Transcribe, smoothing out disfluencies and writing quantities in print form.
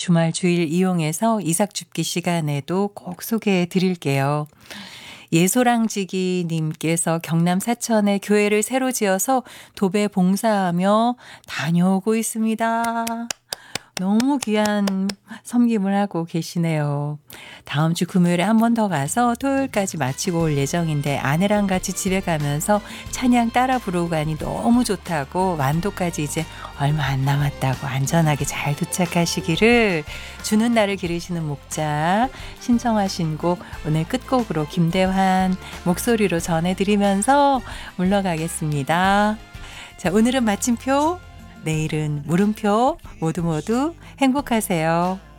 주말 주일 이용해서 이삭 줍기 시간에도 꼭 소개해 드릴게요. 예소랑지기 님께서 경남 사천에 교회를 새로 지어서 도배 봉사하며 다녀오고 있습니다. 너무 귀한 섬김을 하고 계시네요. 다음 주 금요일에 한 번 더 가서 토요일까지 마치고 올 예정인데 아내랑 같이 집에 가면서 찬양 따라 부르고 가니 너무 좋다고 완도까지 이제 얼마 안 남았다고 안전하게 잘 도착하시기를 주는 날을 기르시는 목자 신청하신 곡 오늘 끝곡으로 김대환 목소리로 전해드리면서 물러가겠습니다. 자, 오늘은 마침표 내일은 물음표 모두 행복하세요.